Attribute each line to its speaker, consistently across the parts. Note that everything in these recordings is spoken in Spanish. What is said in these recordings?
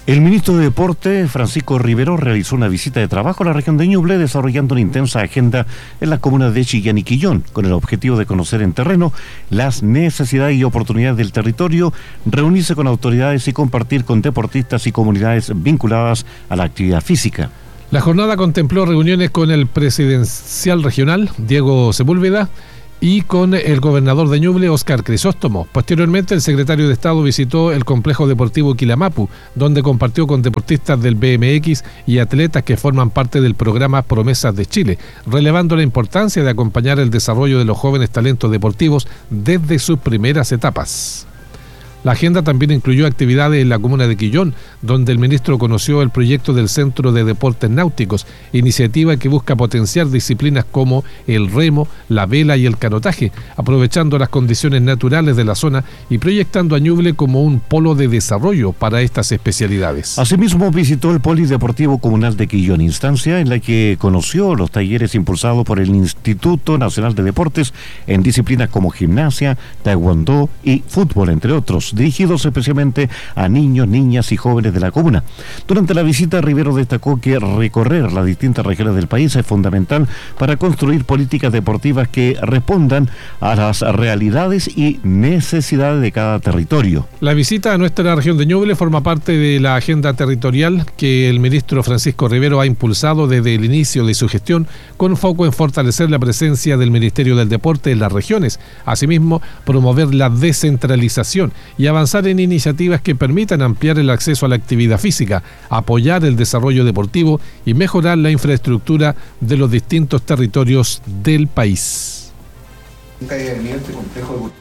Speaker 1: El ministro de Deporte, Francisco Rivero, realizó una visita de trabajo a la región de Ñuble, desarrollando una intensa agenda en las comunas de Chillán y Quillón, con el objetivo de conocer en terreno las necesidades y oportunidades del territorio, reunirse con autoridades y compartir con deportistas y comunidades vinculadas a la actividad física.
Speaker 2: La jornada contempló reuniones con el presidencial regional, Diego Sepúlveda, y con el gobernador de Ñuble, Óscar Crisóstomo. Posteriormente, el secretario de Estado visitó el complejo deportivo Quilamapu, donde compartió con deportistas del BMX y atletas que forman parte del programa Promesas de Chile, relevando la importancia de acompañar el desarrollo de los jóvenes talentos deportivos desde sus primeras etapas. La agenda también incluyó actividades en la comuna de Quillón, donde el ministro conoció el proyecto del Centro de Deportes Náuticos, iniciativa que busca potenciar disciplinas como el remo, la vela y el canotaje, aprovechando las condiciones naturales de la zona y proyectando a Ñuble como un polo de desarrollo para estas especialidades.
Speaker 1: Asimismo, visitó el Polideportivo Comunal de Quillón, instancia en la que conoció los talleres impulsados por el Instituto Nacional de Deportes en disciplinas como gimnasia, taekwondo y fútbol, entre otros, dirigidos especialmente a niños, niñas y jóvenes de la comuna. Durante la visita, Rivero destacó que recorrer las distintas regiones del país es fundamental para construir políticas deportivas que respondan a las realidades y necesidades de cada territorio.
Speaker 2: La visita a nuestra región de Ñuble forma parte de la agenda territorial que el ministro Francisco Rivero ha impulsado desde el inicio de su gestión, con foco en fortalecer la presencia del Ministerio del Deporte en las regiones, asimismo promover la descentralización y avanzar en iniciativas que permitan ampliar el acceso a la actividad física, apoyar el desarrollo deportivo y mejorar la infraestructura de los distintos territorios del país.
Speaker 3: Nunca había venido a este complejo deportivo.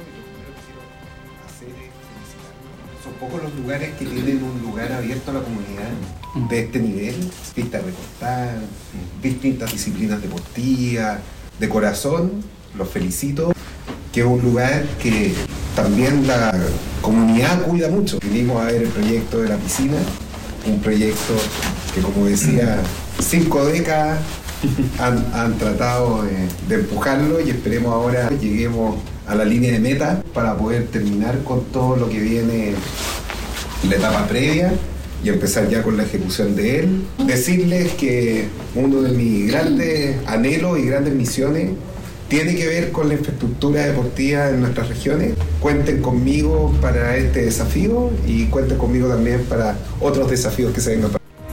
Speaker 3: Son pocos los lugares que tienen un lugar abierto a la comunidad de este nivel, pistas de cortar, distintas disciplinas deportivas. De corazón, los felicito, que es un lugar que también la comunidad cuida mucho. Vinimos a ver el proyecto de la piscina, un proyecto que, como decía, 5 décadas han tratado de empujarlo, y esperemos ahora lleguemos a la línea de meta para poder terminar con todo lo que viene en la etapa previa y empezar ya con la ejecución de él. Decirles que uno de mis grandes anhelos y grandes misiones tiene que ver con la infraestructura deportiva en nuestras regiones. Cuenten conmigo para este desafío y cuenten conmigo también para otros desafíos que se vengan.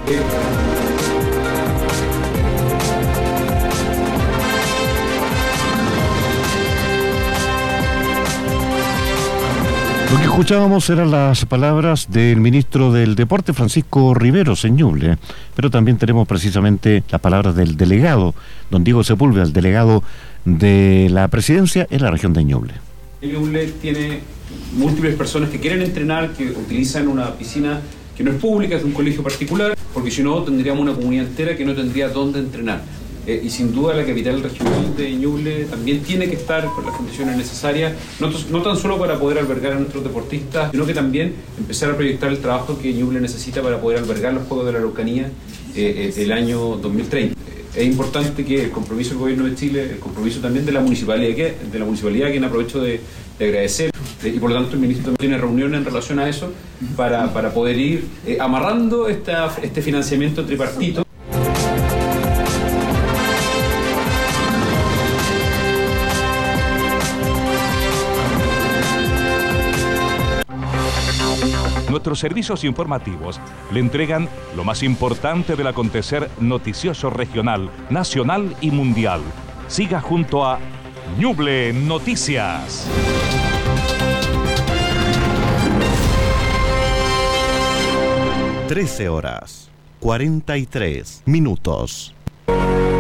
Speaker 1: Lo que escuchábamos eran las palabras del ministro del Deporte, Francisco Rivero, en Ñuble, pero también tenemos precisamente las palabras del delegado, don Diego Sepúlveda, el delegado de la presidencia en la región de Ñuble.
Speaker 4: Ñuble tiene múltiples personas que quieren entrenar, que utilizan una piscina que no es pública, es de un colegio particular, porque si no tendríamos una comunidad entera que no tendría dónde entrenar. Y sin duda la capital regional de Ñuble también tiene que estar con las condiciones necesarias, no tan solo para poder albergar a nuestros deportistas, sino que también empezar a proyectar el trabajo que Ñuble necesita para poder albergar los Juegos de la Araucanía el año 2030. Es importante que el compromiso del Gobierno de Chile, el compromiso también de la municipalidad, a quien aprovecho de agradecer, y por lo tanto el ministro también tiene reuniones en relación a eso para poder ir amarrando este financiamiento tripartito.
Speaker 5: Nuestros servicios informativos le entregan lo más importante del acontecer noticioso regional, nacional y mundial. Siga junto a Ñuble Noticias.
Speaker 1: 13 horas, 43 minutos.